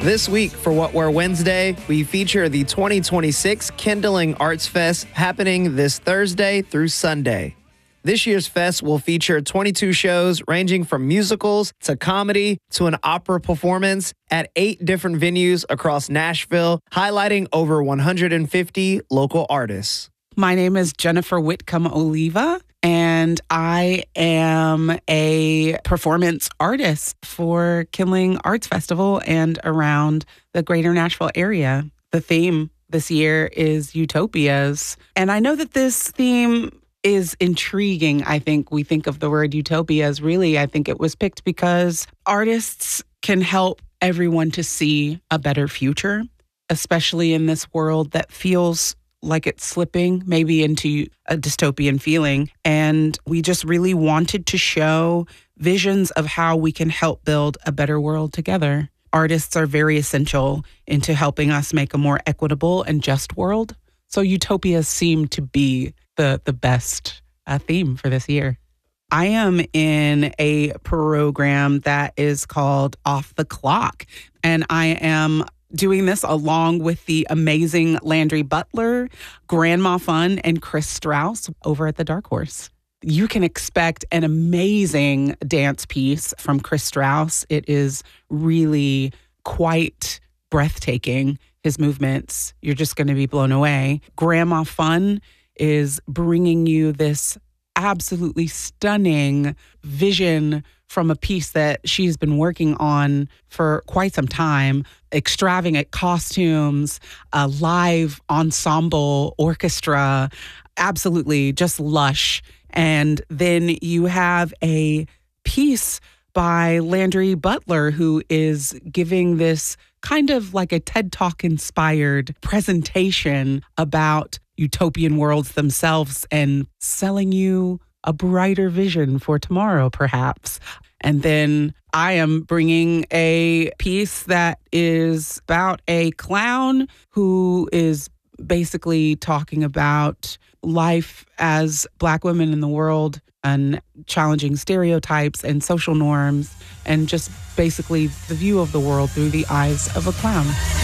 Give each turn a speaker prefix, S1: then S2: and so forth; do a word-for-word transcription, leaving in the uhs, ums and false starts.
S1: This week for What We're Wednesday, we feature the twenty twenty-six Kindling Arts Fest happening this Thursday through Sunday. This year's fest will feature twenty-two shows ranging from musicals to comedy to an opera performance at eight different venues across Nashville, highlighting over one hundred fifty local artists.
S2: My name is Jennifer Whitcomb Oliva, and I am a performance artist for Kindling Arts Festival and around the greater Nashville area. The theme this year is utopias. And I know that this theme is intriguing. I think we think of the word utopias. Really, I think it was picked because artists can help everyone to see a better future, especially in this world that feels like it's slipping maybe into a dystopian feeling. And we just really wanted to show visions of how we can help build a better world together. Artists are very essential into helping us make a more equitable and just world. So utopias seem to be the, the best uh, theme for this year. I am in a program that is called Off the Clock, and I am doing this along with the amazing Landry Butler, Grandma Fun, and Chris Strauss over at the Dark Horse. You can expect an amazing dance piece from Chris Strauss. It is really quite breathtaking. His movements, you're just going to be blown away. Grandma Fun is bringing you this absolutely stunning vision from a piece that she's been working on for quite some time. Extravagant costumes, a live ensemble orchestra, absolutely just lush. And then you have a piece by Landry Butler, who is giving this kind of like a TED Talk inspired presentation about utopian worlds themselves and selling you a brighter vision for tomorrow, perhaps. And then I am bringing a piece that is about a clown who is basically talking about life as Black women in the world and challenging stereotypes and social norms and just basically the view of the world through the eyes of a clown.